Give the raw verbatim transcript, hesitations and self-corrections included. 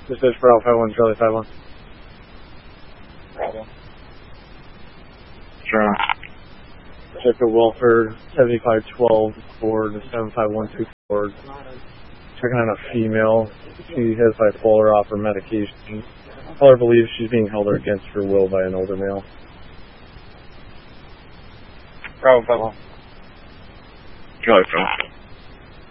This is for Alpha one, Charlie five one. Bravo. Sure. Check the Wilford seventy-five twelve Ford seven five one two Ford. Checking on a female. She has bipolar, offer medication. Caller believes she's being held against her will by an older male. Bravo, five one. Charlie five one.